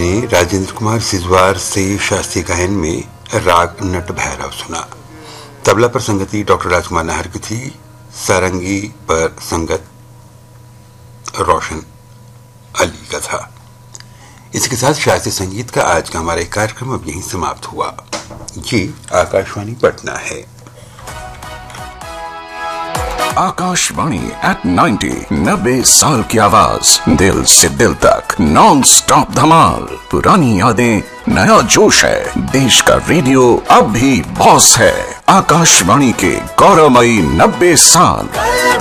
आपने राजेंद्र कुमार सिजवार से शास्त्रीय गायन में राग नट भैरव सुना। तबला पर संगति डॉक्टर राजकुमार नाहर की थी। सारंगी पर संगत रोशन अली का था। इसके साथ शास्त्रीय संगीत का आज का हमारा कार्यक्रम अब यहीं समाप्त हुआ। ये आकाशवाणी पटना है। आकाशवाणी एट 90 साल की आवाज, दिल से दिल तक नॉन स्टॉप धमाल। पुरानी यादें, नया जोश है। देश का रेडियो अब भी बॉस है। आकाशवाणी के गौरवमयी 90 साल।